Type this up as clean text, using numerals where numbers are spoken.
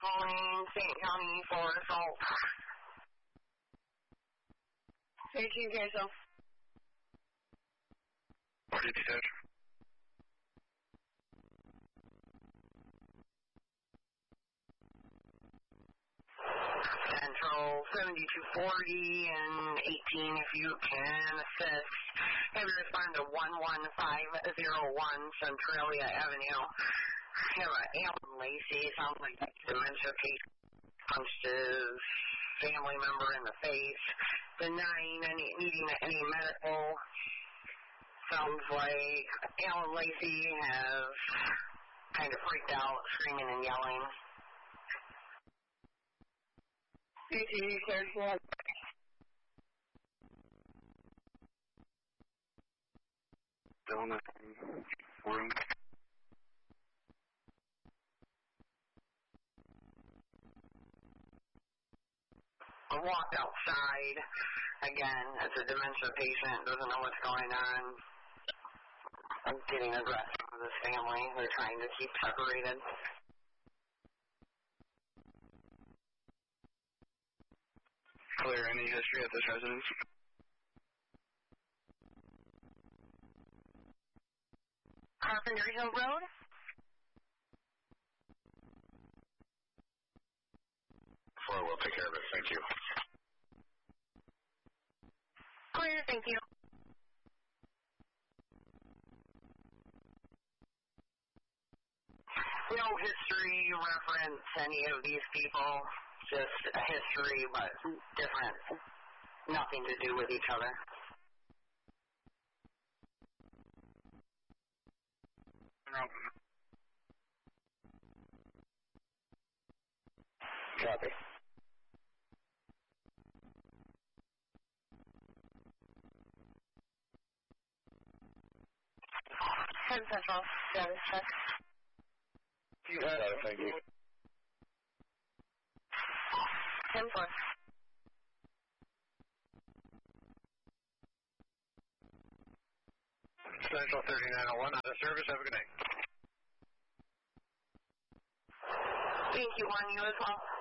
calling St. County for assault. 18 cancel. What did you say? Central 7240 and 18 if you can assist. Have you respond to 11501 Centralia Avenue. Have an Alan Lacey, sounds like dementia patient, punched his family member in the face, denying needing any medical. Sounds like Alan Lacey has kind of freaked out, screaming and yelling. CTE cancel. Still in the room. I walked outside. Again, it's a dementia patient, doesn't know what's going on. I'm getting aggressive with his family. They're trying to keep separated. Clear any history at this residence? Carpenter Hill Road. Floor will take care of it. Thank you. Clear, thank you. No history reference any of these people. Just a history, but different. Nothing to do with each other. Copy. Head Central. Status check. Thank you. 10-4. Central 3901 out of service. Have a good night. Thank you, on you as well.